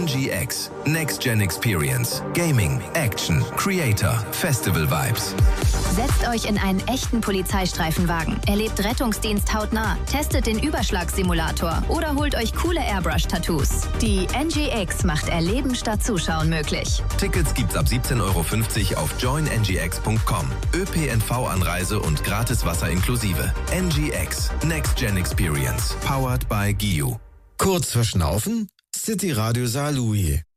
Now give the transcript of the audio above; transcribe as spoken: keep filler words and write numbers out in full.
G X. Next Gen Experience. Gaming, Action, Creator, Festival Vibes. Setzt euch in einen echten Polizeistreifenwagen, erlebt Rettungsdienst hautnah, testet den Überschlagssimulator oder holt euch coole Airbrush-Tattoos. Die N G X macht Erleben statt Zuschauen möglich. Tickets gibt's ab siebzehn Euro fünfzig auf join n g x punkt com. ÖPNV-Anreise und gratis Wasser inklusive. N G X. Next Gen Experience. Powered by G I U. Kurz verschnaufen? City Radio Saarlouis.